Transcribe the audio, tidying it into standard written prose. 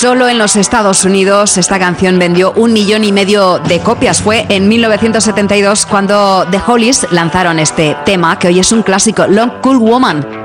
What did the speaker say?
Solo en los Estados Unidos esta canción vendió 1,5 millones de copias. Fue en 1972 cuando The Hollies lanzaron este tema, que hoy es un clásico, Long Cool Woman.